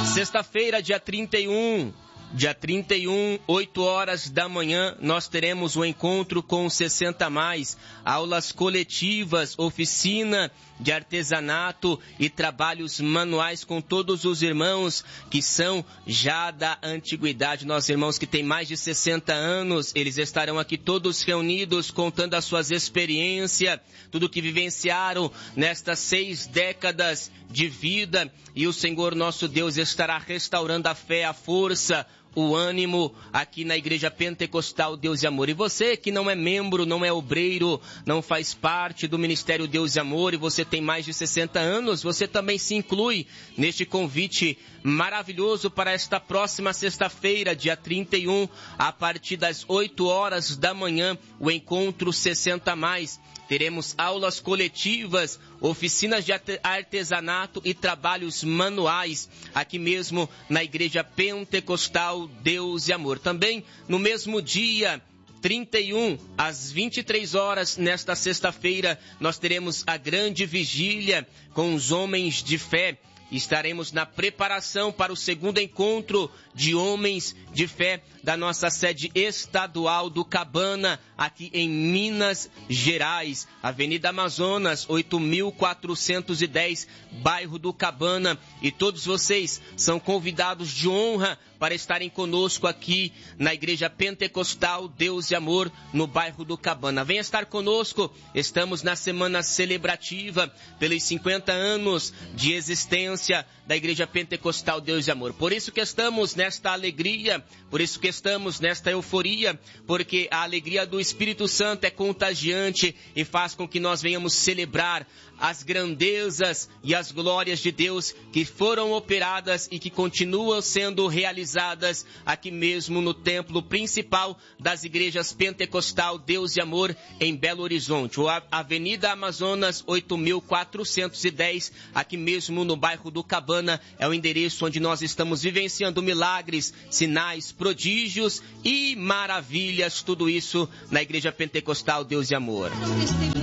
Sexta-feira, dia 31, 8 horas da manhã, nós teremos o encontro com 60+, aulas coletivas, oficina de artesanato e trabalhos manuais com todos os irmãos que são já da antiguidade. Nossos irmãos que têm mais de 60 anos, eles estarão aqui todos reunidos, contando as suas experiências, tudo que vivenciaram nestas 6 décadas de vida. E o Senhor nosso Deus estará restaurando a fé, a força, o ânimo aqui na Igreja Pentecostal Deus e Amor. E você que não é membro, não é obreiro, não faz parte do Ministério Deus e Amor e você tem mais de 60 anos, você também se inclui neste convite maravilhoso para esta próxima sexta-feira, dia 31, a partir das 8 horas da manhã, o encontro 60+. Teremos aulas coletivas, oficinas de artesanato e trabalhos manuais, aqui mesmo na Igreja Pentecostal Deus e Amor. Também no mesmo dia 31, às 23 horas, nesta sexta-feira, nós teremos a grande vigília com os homens de fé. Estaremos na preparação para o segundo encontro de homens de fé da nossa sede estadual do Cabana, aqui em Minas Gerais, Avenida Amazonas, 8.410, bairro do Cabana. E todos vocês são convidados de honra para estarem conosco aqui na Igreja Pentecostal Deus e Amor, no bairro do Cabana. Venha estar conosco, estamos na semana celebrativa pelos 50 anos de existência da Igreja Pentecostal Deus e Amor. Por isso que estamos nesta alegria, por isso que estamos nesta euforia, porque a alegria do Espírito Santo é contagiante e faz com que nós venhamos celebrar as grandezas e as glórias de Deus que foram operadas e que continuam sendo realizadas aqui mesmo no templo principal das igrejas Pentecostal Deus e Amor em Belo Horizonte, Avenida Amazonas 8.410, aqui mesmo no bairro do Cabana, é o endereço onde nós estamos vivenciando milagres, sinais, prodígios e maravilhas, tudo isso na Igreja Pentecostal Deus e Amor.